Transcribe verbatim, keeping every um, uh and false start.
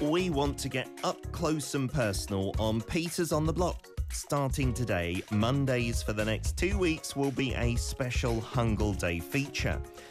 We want to get up close and personal on Peters on the Block. Starting today, Mondays for the next two weeks will be a special Hungle Day feature.